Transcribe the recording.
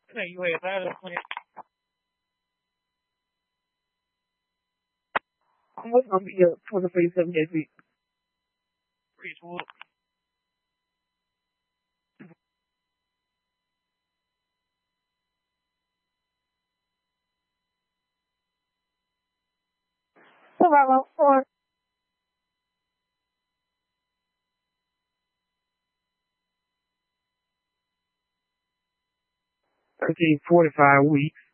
No, you ain't out of it. I'm gonna be up for the face of next week. Bridgewood. About for 13, 45 weeks.